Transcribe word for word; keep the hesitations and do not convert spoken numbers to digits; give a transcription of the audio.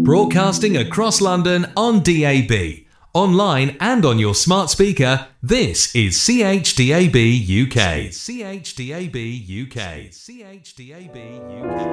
Broadcasting across London on D A B, online and on your smart speaker, this is C H D A B U K. C H D A B U K. C H D A B U K.